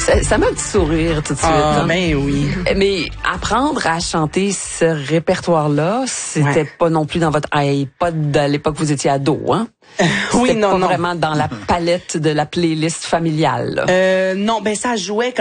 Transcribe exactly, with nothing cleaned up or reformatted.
Ça, ça m'a un petit sourire tout de suite. Ah, hein. ben oui. Mais apprendre à chanter ce répertoire-là, c'était Ouais. pas non plus dans votre iPod à l'époque où vous étiez ado, hein? Oui, C'était non, pas non. vraiment dans la palette de la playlist familiale. Là. Euh, non, ben ça jouait